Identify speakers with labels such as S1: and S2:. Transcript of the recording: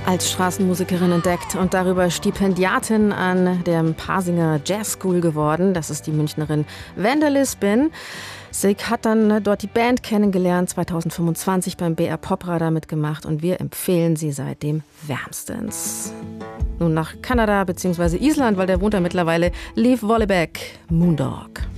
S1: als Straßenmusikerin entdeckt und darüber Stipendiatin an der Pasinger Jazz School geworden. Das ist die Münchnerin Wanda Lisbin. Sie hat dann dort die Band kennengelernt, 2025 beim BR Popradar mitgemacht und wir empfehlen sie seitdem wärmstens. Nun nach Kanada bzw. Island, weil der wohnt da mittlerweile, Liv Wollebæk, Moondog.